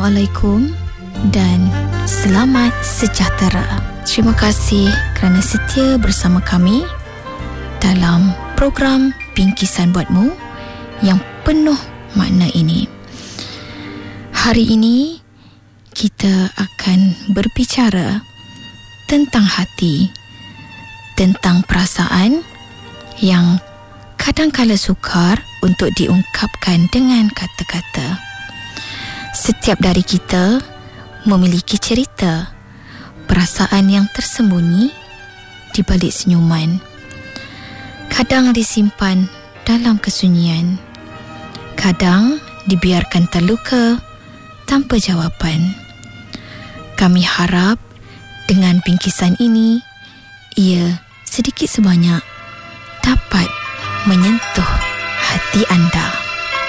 Assalamualaikum dan selamat sejahtera. Terima kasih kerana setia bersama kami dalam program Bingkisan Buatmu yang penuh makna ini. Hari ini kita akan berbicara tentang hati, tentang perasaan yang kadang-kala sukar untuk diungkapkan dengan kata-kata. Setiap dari kita memiliki cerita, perasaan yang tersembunyi di balik senyuman. Kadang disimpan dalam kesunyian, kadang dibiarkan terluka tanpa jawapan. Kami harap dengan bingkisan ini, ia sedikit sebanyak dapat menyentuh hati anda.